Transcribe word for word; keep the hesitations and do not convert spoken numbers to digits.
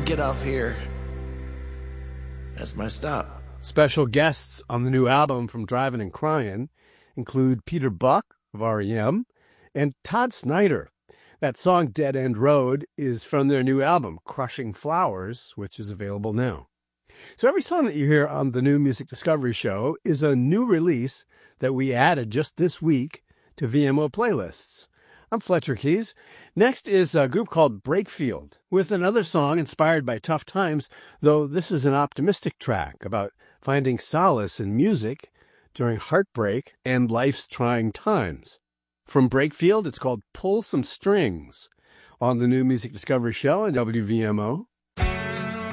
get off here. That's my stop. Special guests on the new album from Drivin' and Cryin' include Peter Buck of R E M and Todd Snyder. That song, Dead End Road, is from their new album, Crushing Flowers, which is available now. So every song that you hear on the new Music Discovery Show is a new release that we added just this week to V M O playlists. I'm Fletcher Keys. Next is a group called Breakfield with another song inspired by tough times, though this is an optimistic track about finding solace in music during heartbreak and life's trying times. From Breakfield, it's called Pull Some Strings on the new Music Discovery Show on W V M O.